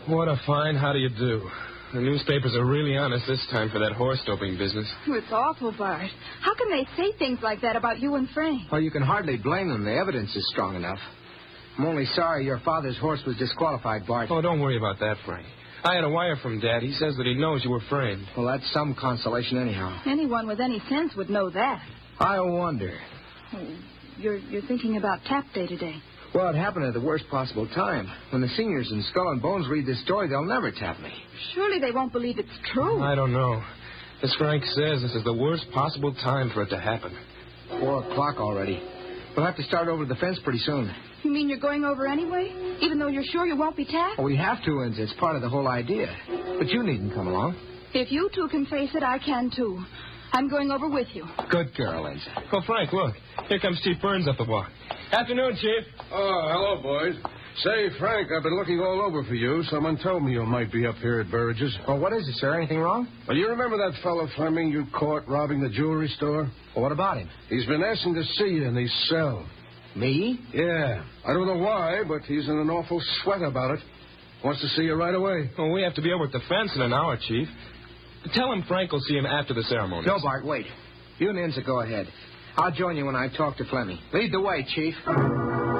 What a find. How do you do? The newspapers are really on us this time for that horse doping business. It's awful, Bart. How can they say things like that about you and Frank? Well, you can hardly blame them. The evidence is strong enough. I'm only sorry your father's horse was disqualified, Bart. Oh, don't worry about that, Frank. I had a wire from Dad. He says that he knows you were framed. Well, that's some consolation anyhow. Anyone with any sense would know that. I wonder. You're thinking about tap day today. Well, it happened at the worst possible time. When the seniors in Skull and Bones read this story, they'll never tap me. Surely they won't believe it's true. I don't know. As Frank says, this is the worst possible time for it to happen. 4 o'clock already. We'll have to start over the fence pretty soon. You mean you're going over anyway? Even though you're sure you won't be tapped? Well, we have to, Lindsay. It's part of the whole idea. But you needn't come along. If you two can face it, I can too. I'm going over with you. Good girl, Lindsay. Oh, Frank, look. Here comes Chief Burns up the walk. Afternoon, Chief. Oh, hello, boys. Say, Frank, I've been looking all over for you. Someone told me you might be up here at Burridge's. Well, what is it, sir? Anything wrong? Well, you remember that fellow Fleming you caught robbing the jewelry store? Well, what about him? He's been asking to see you in his cell. Me? Yeah. I don't know why, but he's in an awful sweat about it. Wants to see you right away. Well, we have to be over at the fence in an hour, Chief. Tell him Frank will see him after the ceremony. No, Bart, wait. You and Inza go ahead. I'll join you when I talk to Fleming. Lead the way, Chief.